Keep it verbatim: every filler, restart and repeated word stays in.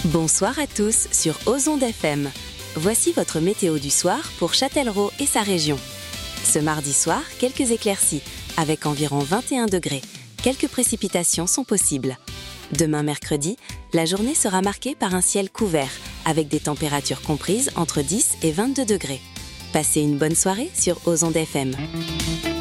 Bonsoir à tous sur Ozonde F M. Voici votre météo du soir pour Châtellerault et sa région. Ce mardi soir, quelques éclaircies, avec environ vingt et un degrés. Quelques précipitations sont possibles. Demain mercredi, la journée sera marquée par un ciel couvert, avec des températures comprises entre dix et vingt-deux degrés. Passez une bonne soirée sur Ozonde F M.